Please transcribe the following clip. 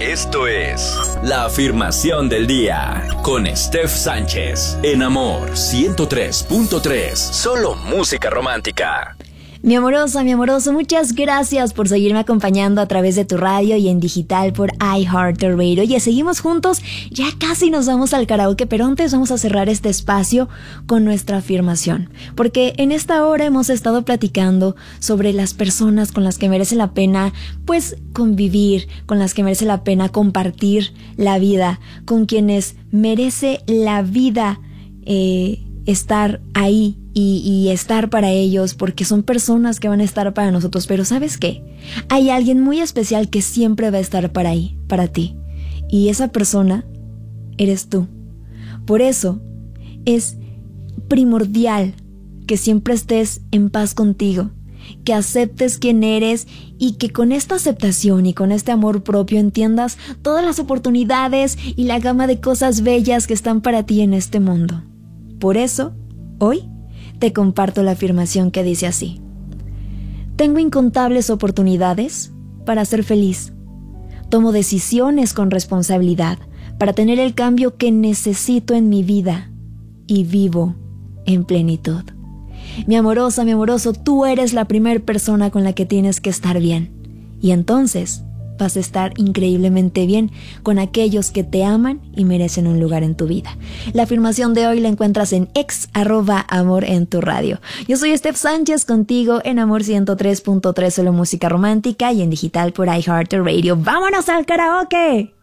Esto es La Afirmación del Día con Steph Sánchez en Amor 103.3. Solo música romántica. Mi amorosa, mi amoroso, muchas gracias por seguirme acompañando a través de tu radio y en digital por iHeartRadio. Oye, seguimos juntos, ya casi nos vamos al karaoke, pero antes vamos a cerrar este espacio con nuestra afirmación. Porque en esta hora hemos estado platicando sobre las personas con las que merece la pena, pues, convivir, con las que merece la pena compartir la vida, con quienes merece la vida estar ahí y estar para ellos, porque son personas que van a estar para nosotros. Pero ¿sabes qué? Hay alguien muy especial que siempre va a estar para ti, y esa persona eres tú. Por eso es primordial que siempre estés en paz contigo, que aceptes quién eres y que con esta aceptación y con este amor propio entiendas todas las oportunidades y la gama de cosas bellas que están para ti en este mundo. Por eso, hoy te comparto la afirmación que dice así: tengo incontables oportunidades para ser feliz. Tomo decisiones con responsabilidad para tener el cambio que necesito en mi vida y vivo en plenitud. Mi amorosa, mi amoroso, tú eres la primera persona con la que tienes que estar bien. Y entonces vas a estar increíblemente bien con aquellos que te aman y merecen un lugar en tu vida. La afirmación de hoy la encuentras en @Amor en tu radio. Yo soy Steph Sánchez, contigo en Amor 103.3, solo música romántica, y en digital por iHeartRadio. ¡Vámonos al karaoke!